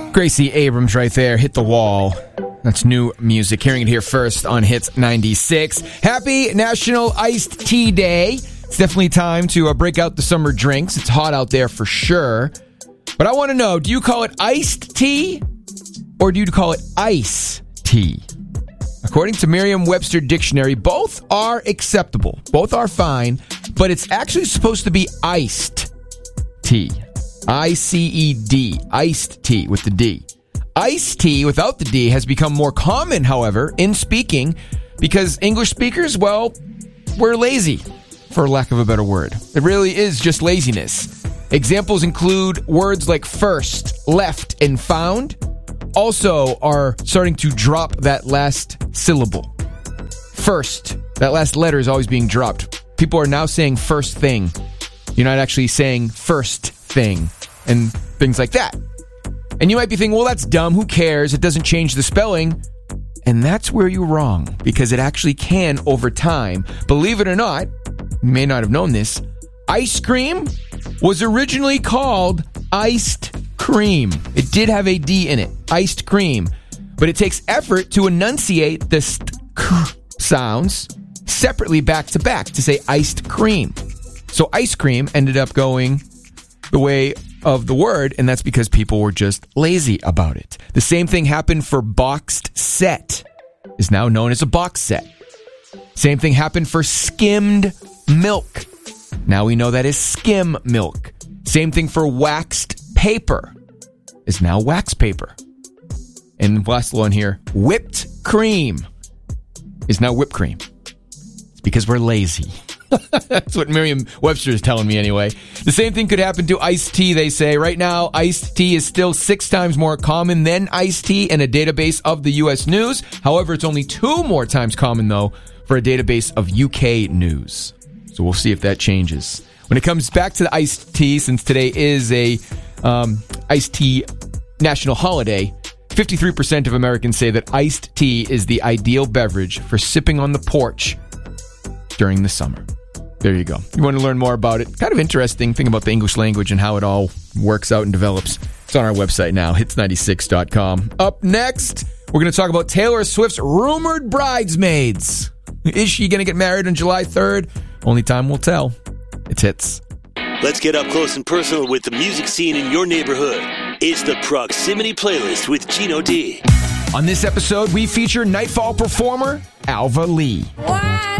Gracie Abrams right there, Hit the Wall. That's new music. Hearing it here first on Hits 96. Happy National Iced Tea Day. It's definitely time to break out the summer drinks. It's hot out there for sure. But I want to know, do you call it iced tea or do you call it ice tea? According to Merriam-Webster Dictionary, both are acceptable. Both are fine, but it's actually supposed to be iced tea. I-C-E-D, iced tea with the D. Iced tea without the D has become more common, however, in speaking because English speakers, well, we're lazy, for lack of a better word. It really is just laziness. Examples include words like first, left, and found also are starting to drop that last syllable. First, that last letter is always being dropped. People are now saying first thing. You're not actually saying first thing and things like that. And you might be thinking, well, that's dumb. Who cares? It doesn't change the spelling. And that's where you're wrong, because it actually can over time. Believe it or not, you may not have known this, ice cream was originally called iced cream. It did have a D in it, iced cream. But it takes effort to enunciate the sounds separately back to back to say iced cream. So ice cream ended up going the way of the word, and that's because people were just lazy about it. The same thing happened for boxed set, is now known as a box set. Same thing happened for skimmed milk. Now we know that is skim milk. Same thing for waxed paper, is now wax paper. And last one here, whipped cream is now whipped cream. It's because we're lazy. That's what Merriam-Webster is telling me anyway. The same thing could happen to iced tea, they say. Right now, iced tea is still 6 times more common than iced tea in a database of the U.S. News. However, it's only 2 more times common, though, for a database of UK News. So we'll see if that changes. When it comes back to the iced tea, since today is a iced tea national holiday, 53% of Americans say that iced tea is the ideal beverage for sipping on the porch during the summer. There you go. You want to learn more about it? Kind of interesting thing about the English language and how it all works out and develops. It's on our website now, hits96.com. Up next, we're going to talk about Taylor Swift's rumored bridesmaids. Is she going to get married on July 3rd? Only time will tell. It's Hits. Let's get up close and personal with the music scene in your neighborhood. It's the Proximity Playlist with Gino D. On this episode, we feature Nightfall performer Alva Lee. Why